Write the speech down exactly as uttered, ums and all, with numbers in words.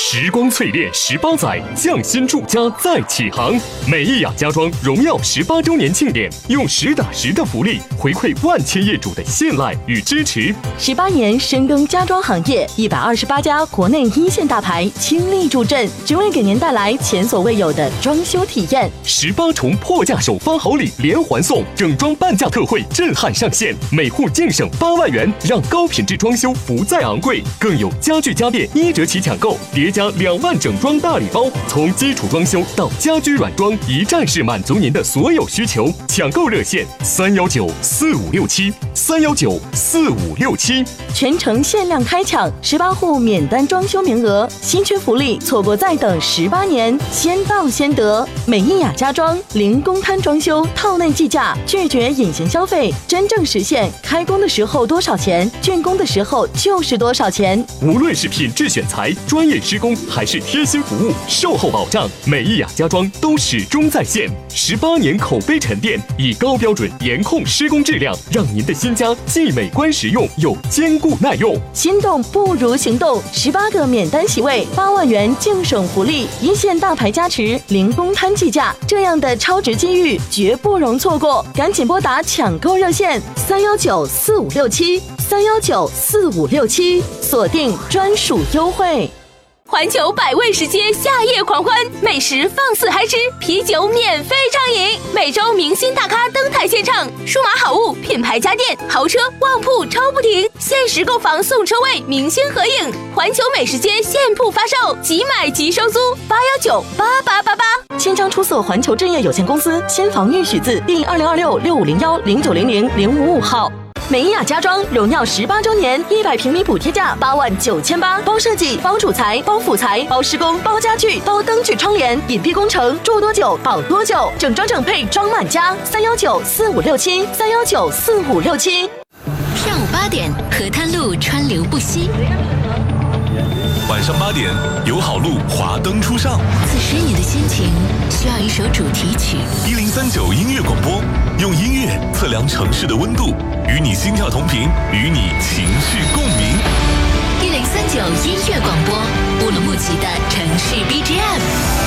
时光淬炼十八载，匠心铸家再起航。美意雅家装荣耀十八周年庆典，用实打实的福利回馈万千业主的信赖与支持。 十八年深耕家装行业，一百二十八家国内一线大牌倾力助阵，只为给您带来前所未有的装修体验。 十八重破价首发好礼连环送，整装半价特惠震撼上线，每户净省八万元，让高品质装修不再昂贵。更有家具家电一折起抢购，叠加两万整装大礼包，从基础装修到家居软装，一站式满足您的所有需求。抢购热线：三幺九四五六七三幺九四五六七。 全程限量开抢，十八户免单装修名额，稀缺福利，错过再等十八年，先到先得。美意雅家装零公摊装修，套内计价，拒绝隐形消费，真正实现开工的时候多少钱，竣工的时候就是多少钱。 无论是品质选材、专业施工，还是贴心服务、售后保障，美意雅家装都始终在线。十八年口碑沉淀，以高标准严控施工质量，让您的新家既美观实用又坚固耐用。 心动不如行动，十八个免单席位，八万元净省福利，一线大牌加持，零公摊计价，这样的超值机遇绝不容错过，赶紧拨打抢购热线三幺九四五六七三幺九四五六七，锁定专属优惠。 环球百味食街夏夜狂欢，美食放肆嗨吃，啤酒免费畅饮，每周明星大咖登台献唱，数码好物、品牌家电、豪车、旺铺抽不停，限时购房送车位，明星合影。环球美食街现铺发售，即买即收租，八幺九八八八八。 千张出色环球置业有限公司先房玉许字第二零二六六五零幺零九零零零五五号。美意雅家装荣耀十八周年，一百平米补贴价八万九千八，包设计、包主材、包辅材、包施工、包家具、包灯具窗帘，隐蔽工程，住多久保多久，整装整配装满家。三幺九四五六七三幺九四五六七。 上午八点，河滩路川流不息。 晚上八点，友好路华灯初上。 此时你的心情需要一首主题曲。 一零三九音乐广播，用音乐测量城市的温度，与你心跳同频，与你情绪共鸣。 一零三九音乐广播，乌鲁木齐的城市 B G M。